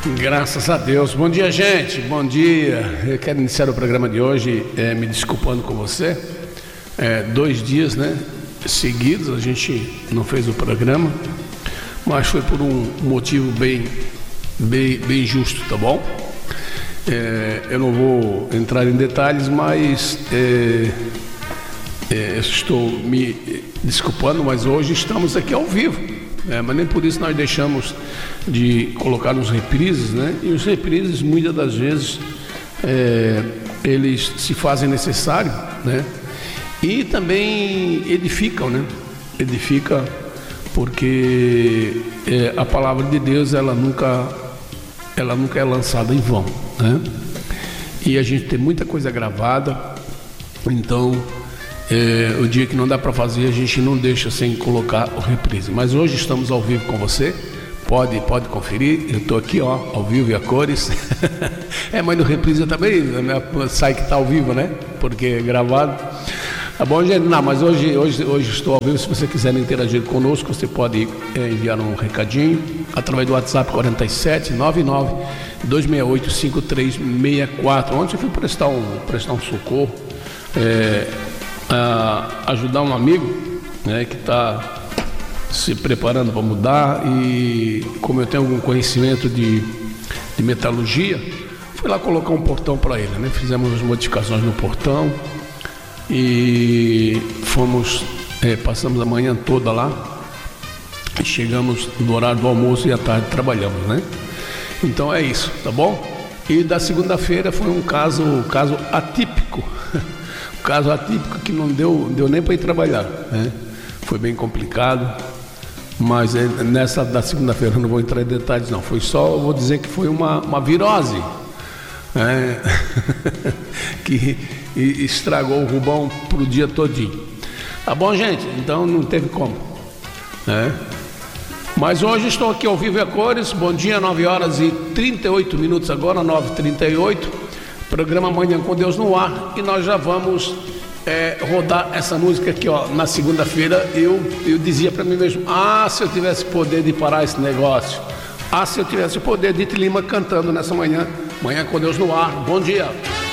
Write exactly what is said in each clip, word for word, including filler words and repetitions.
Graças a Deus. Bom dia, gente. Bom dia. Eu quero iniciar o programa de hoje é, me desculpando com você. É, dois dias, né, seguidos a gente não fez o programa, mas foi por um motivo bem, bem, bem justo, tá bom? É, eu não vou entrar em detalhes, mas é, é, estou me desculpando, mas hoje estamos aqui ao vivo. É, mas nem por isso nós deixamos de colocar nos reprises, né? E os reprises, muitas das vezes, é, eles se fazem necessários, né? E também edificam, né? Edifica porque é, a palavra de Deus, ela nunca, ela nunca é lançada em vão, né? E a gente tem muita coisa gravada, então... É, o dia que não dá para fazer, a gente não deixa sem colocar o reprise. Mas hoje estamos ao vivo com você. Pode, pode conferir. Eu estou aqui, ó, ao vivo e a cores. É, mas no reprise também sai que está ao vivo, né? Porque é gravado. Tá bom, gente? Não, mas hoje, hoje, hoje estou ao vivo. Se você quiser interagir conosco, você pode é, enviar um recadinho através do WhatsApp quarenta e sete, noventa e nove, duzentos e sessenta e oito, cinquenta e três sessenta e quatro. Ontem eu fui prestar um, prestar um socorro. É, a ajudar um amigo, né, que está se preparando para mudar, e como eu tenho algum conhecimento de, de metalurgia, fui lá colocar um portão para ele, né? Fizemos as modificações no portão e fomos, é, passamos a manhã toda lá e chegamos no horário do almoço e à tarde trabalhamos, né? Então é isso, tá bom? E da segunda-feira foi um caso, um caso atípico. Caso atípico que não deu, deu nem para ir trabalhar, né? Foi bem complicado, mas nessa da segunda-feira eu não vou entrar em detalhes não, foi só, vou dizer que foi uma, uma virose, né? Que estragou o Rubão pro dia todinho. Tá bom, gente? Então não teve como, né? Mas hoje estou aqui ao vivo e a cores. Bom dia, nove horas e trinta e oito minutos agora, nove e trinta e oito. Programa Manhã com Deus no ar, e nós já vamos é, rodar essa música aqui, ó. Na segunda-feira eu, eu dizia para mim mesmo: ah, se eu tivesse poder de parar esse negócio, ah, se eu tivesse o poder de Dito Lima cantando nessa manhã, Manhã com Deus no ar. Bom dia.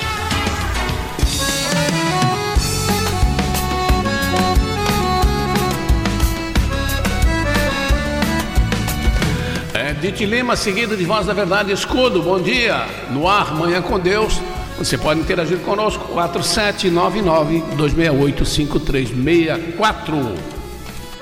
Dito Lima, seguido de Voz da Verdade, Escudo. Bom dia, no ar, Manhã com Deus. Você pode interagir conosco, quatro sete nove nove, dois seis oito, cinco três seis quatro.